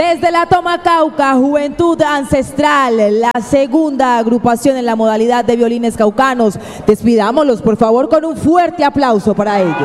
Desde la Toma Cauca, Juventud Ancestral, la segunda agrupación en la modalidad de violines caucanos. Despidámoslos, por favor, con un fuerte aplauso para ellos.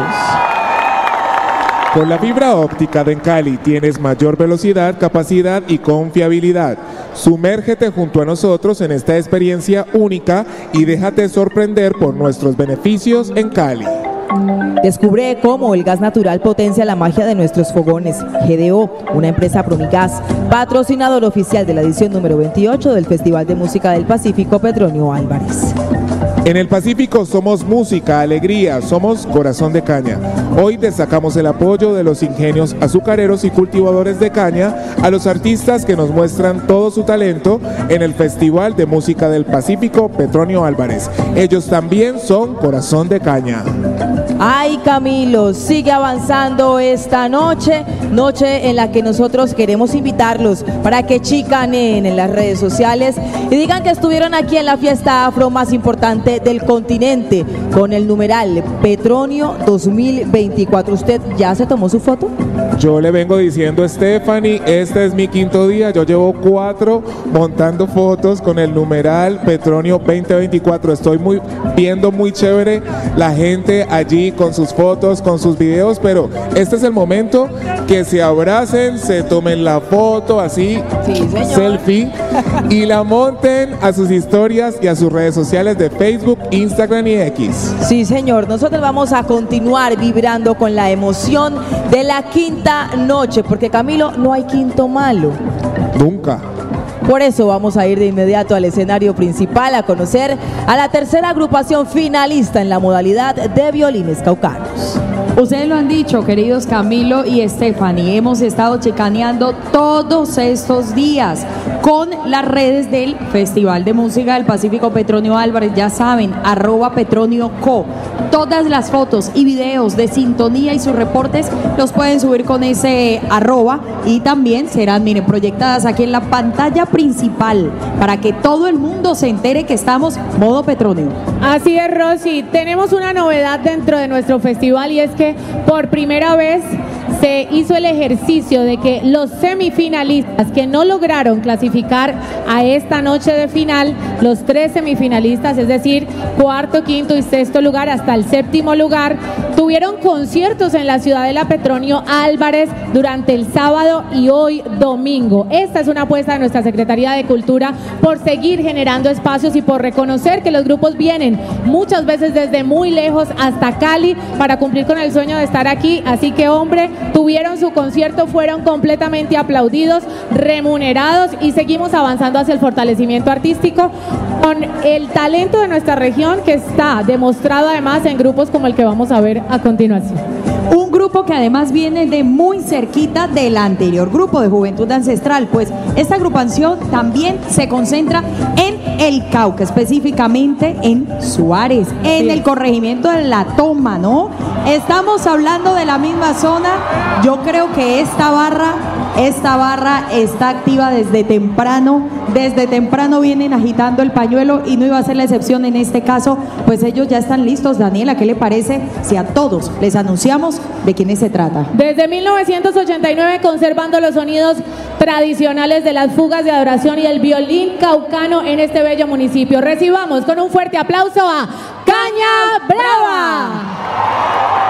Con la fibra óptica de Encali tienes mayor velocidad, capacidad y confiabilidad. Sumérgete junto a nosotros en esta experiencia única y déjate sorprender por nuestros beneficios en Cali. Descubre cómo el gas natural potencia la magia de nuestros fogones. GDO, una empresa Promigas, patrocinador oficial de la edición número 28 del Festival de Música del Pacífico Petronio Álvarez. En el Pacífico somos música, alegría, somos corazón de caña. Hoy destacamos el apoyo de los ingenios azucareros y cultivadores de caña a los artistas que nos muestran todo su talento en el Festival de Música del Pacífico Petronio Álvarez. Ellos también son corazón de caña. Ay, Camilo, sigue avanzando esta noche en la que nosotros queremos invitarlos para que chicaneen en las redes sociales y digan que estuvieron aquí en la fiesta afro más importante del continente con el numeral Petronio 2024. ¿Usted ya se tomó su foto? Yo le vengo diciendo, Stephanie, este es mi quinto día, yo llevo 4 montando fotos con el numeral Petronio 2024. Estoy viendo muy chévere la gente allí con sus fotos, con sus videos, pero este es el momento que se abracen, se tomen la foto así, sí, selfie, y la monten a sus historias y a sus redes sociales de Facebook, Instagram y X. Sí, señor, nosotros vamos a continuar vibrando con la emoción de la quinta noche, porque Camilo, no hay quinto malo. Nunca. Por eso vamos a ir de inmediato al escenario principal a conocer a la tercera agrupación finalista en la modalidad de violines caucanos. Ustedes lo han dicho, queridos Camilo y Stephanie, hemos estado chicaneando todos estos días con las redes del Festival de Música del Pacífico Petronio Álvarez, ya saben, @PetronioCo. Todas las fotos y videos de sintonía y sus reportes los pueden subir con ese arroba y también serán, miren, proyectadas aquí en la pantalla principal para que todo el mundo se entere que estamos modo Petronio. Así es, Rosy, tenemos una novedad dentro de nuestro festival y es que por primera vez se hizo el ejercicio de que los semifinalistas que no lograron clasificar a esta noche de final, los 3 semifinalistas, es decir, cuarto, quinto y sexto lugar hasta el séptimo lugar, tuvieron conciertos en la ciudad de la Petronio Álvarez durante el sábado y hoy domingo. Esta es una apuesta de nuestra Secretaría de Cultura por seguir generando espacios y por reconocer que los grupos vienen muchas veces desde muy lejos hasta Cali para cumplir con el sueño de estar aquí, así que hombre, tuvieron su concierto, fueron completamente aplaudidos, remunerados y seguimos avanzando hacia el fortalecimiento artístico con el talento de nuestra región que está demostrado además en grupos como el que vamos a ver a continuación. Un grupo que además viene de muy cerquita del anterior grupo de Juventud Ancestral, pues esta agrupación también se concentra en el Cauca, específicamente en Suárez, en el corregimiento de La Toma, ¿no? Estamos hablando de la misma zona. Yo creo que esta barra está activa desde temprano vienen agitando el pañuelo y no iba a ser la excepción en este caso, pues ellos ya están listos. Daniela, ¿qué le parece si a todos les anunciamos de quiénes se trata? Desde 1989 conservando los sonidos tradicionales de las fugas de adoración y el violín caucano en este bello municipio. Recibamos con un fuerte aplauso a Caña Brava.